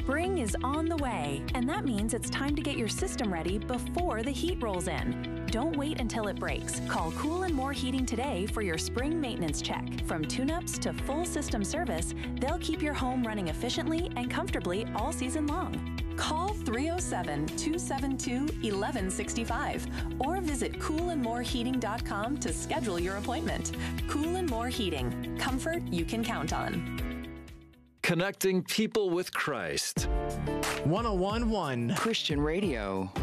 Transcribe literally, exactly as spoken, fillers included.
Spring is on the way, and that means it's time to get your system ready before the heat rolls in. Don't wait until it breaks. Call Cool and More Heating today for your spring maintenance check. From tune-ups to full system service, they'll keep your home running efficiently and comfortably all season long. Call three oh seven, two seven two, one one six five or visit cool and more heating dot com to schedule your appointment. Cool and More Heating. Comfort you can count on. Connecting people with Christ. one oh one point one Christian Radio.